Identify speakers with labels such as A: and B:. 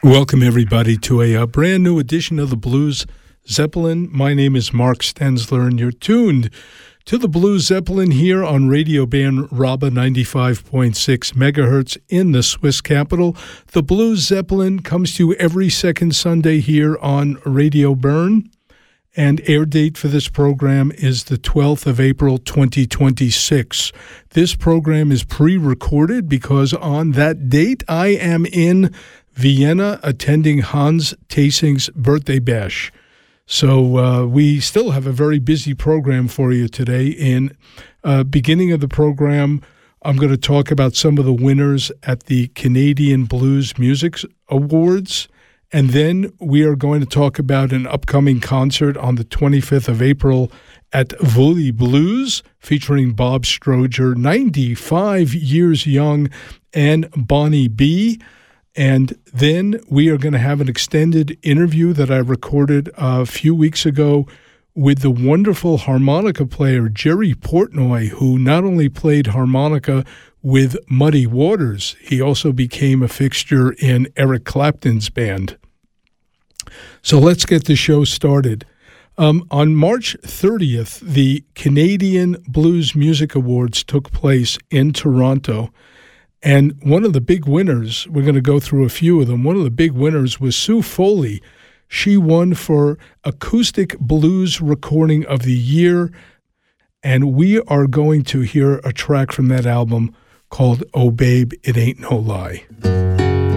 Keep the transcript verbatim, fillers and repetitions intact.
A: Welcome, everybody, to a, a brand new edition of the Blues Zeppelin. My name is Mark Stensler, and you're tuned to the Blues Zeppelin here on Radio Band Rabba ninety-five point six megahertz in the Swiss capital. The Blues Zeppelin comes to you every second Sunday here on Radio Bern, and air date for this program is the twelfth of April, twenty twenty-six. This program is pre-recorded because on that date I am in Vienna attending Hans Theessing's birthday bash. So uh, we still have a very busy program for you today. In uh, beginning of the program, I'm going to talk about some of the winners at the Canadian Blues Music Awards. And then we are going to talk about an upcoming concert on the twenty-fifth of April at Woolley Blues, featuring Bob Stroger, ninety-five years young, and Bonnie B. And then we are going to have an extended interview that I recorded a few weeks ago with the wonderful harmonica player Jerry Portnoy, who not only played harmonica with Muddy Waters, he also became a fixture in Eric Clapton's band. So let's get the show started. Um, on March thirtieth, the Canadian Blues Music Awards took place in Toronto. And one of the big winners, we're going to go through a few of them, one of the big winners was Sue Foley. She won for Acoustic Blues Recording of the Year, and we are going to hear a track from that album called Oh Babe, It Ain't No Lie.